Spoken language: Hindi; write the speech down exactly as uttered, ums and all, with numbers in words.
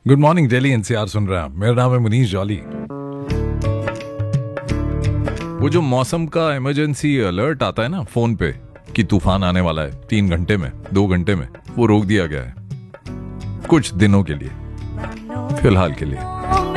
गुड मॉर्निंग दिल्ली एनसीआर सुन रहे हैं आप। मेरा नाम है मुनीश जॉली। वो जो मौसम का इमरजेंसी अलर्ट आता है ना फोन पे कि तूफान आने वाला है तीन घंटे में, दो घंटे में, वो रोक दिया गया है कुछ दिनों के लिए, फिलहाल के लिए।